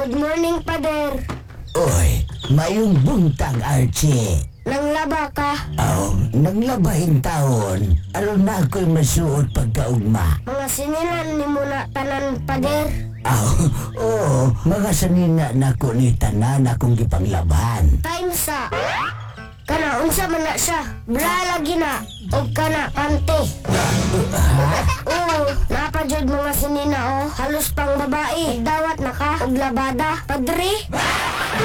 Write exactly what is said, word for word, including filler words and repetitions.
Good morning, Pader. Oy, mayong buntag, Archie. Nanglaba ka. Aw, naglabahing taon. Aron na ako'y masuot pagkaugma. Mga sinilan ni muna tanan, Pader. Aw, oo, mga sanina na ko ni tanan akong gipanglaban. Time sa. Kana, unsa man na siya. Bra lagi na. O kana, kante. Oo, napadyod mga sinina, oh. Halos pang babae. Dawat na ka. Og labada. Padre.